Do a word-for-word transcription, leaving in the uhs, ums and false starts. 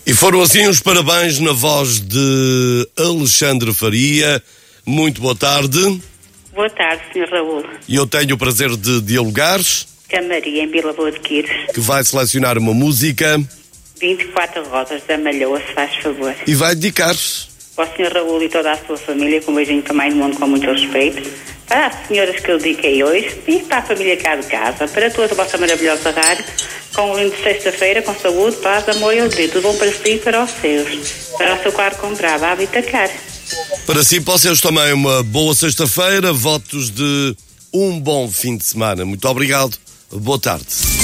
E foram assim os parabéns na voz de Alexandre Faria. Muito boa tarde. Boa tarde, senhor Raul. E eu tenho o prazer de dialogar. A Maria, em Vila Boa de Quires. Que vai selecionar uma música. vinte e quatro rodas da Malhoa, se faz favor. E vai dedicar Para o senhor Raul e toda a sua família, com um beijinho para mais mundo, com muito respeito. Para as senhoras que eu dediquei hoje e para a família cá de casa. Para toda a vossa maravilhosa rádio. Com um lindo sexta-feira, com saúde, paz, amor e alegria. Tudo bom para si e para os seus. Para o seu quarto comprado, a Habitacar. Para si, para os seus também, uma boa sexta-feira. Votos de um bom fim de semana. Muito obrigado. Boa tarde.